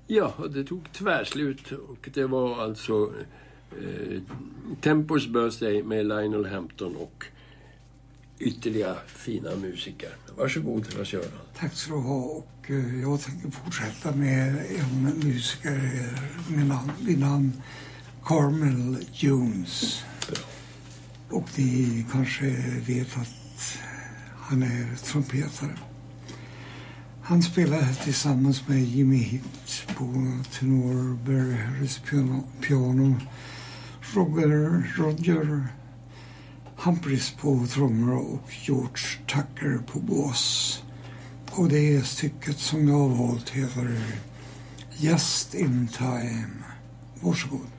Ja, det tog tvärslut och det var alltså Tempos Birthday med Lionel Hampton och ytterligare fina musiker. Varsågod, Lars-Göran. Tack ska du ha, och jag tänker fortsätta med en musiker vid namn Carmel Jones. Ja. Och ni kanske vet att han är trumpetare. Han spelade tillsammans med Jimmy Hitt på tenor, Barry Harris piano, Roger Humphries på trummor och George Tucker på bas. Och det stycket som jag har valt heter Just in Time. Varsågod.